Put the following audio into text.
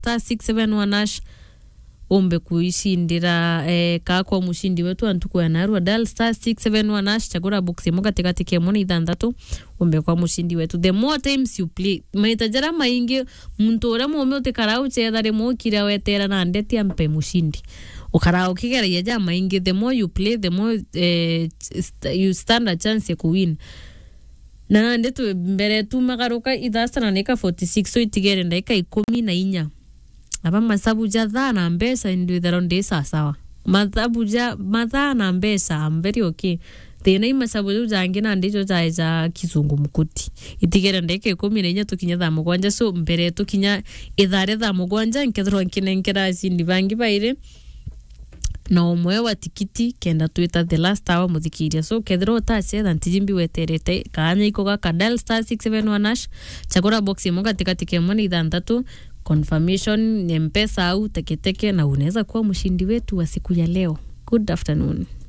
671 ombe kuishindira kwa mushindi wetu antuko ya Narua dial *671 chagura box mo katikati kemo ni 6 ombe kwa mushindi wetu. The more times you play maitajara maingi muntu ora mo ute karau chethare mo kira wetera na ndeti ampe mushindi ukarao kigera yaja maingi. The more you play the more you stand a chance ya kuwin. Na ndetu mbere tu magaruka idhasta neka 46 so itigere ndaika 14 aba masabu jadha na mbesa ndio dharonde sawa masabu ja madha na mbesa I'm very okay tena masabu jange na ndicho za kizungu mukuti itigere ndeke 14 tukinya tha mugwanja so mbere tukinya ithare tha mugwanja nkethro nkinenkera sindi bangi baire no mwe wa tikiti kenda tuita the last hour muthikiria so kethro tache tha ntijimbi weterete kanya iko ga dial *671 chagura box mo katikati kemo ni 6 confirmation ni mpesa au teketeke na unaweza kuwa mshindi wetu wa siku ya leo. Good afternoon.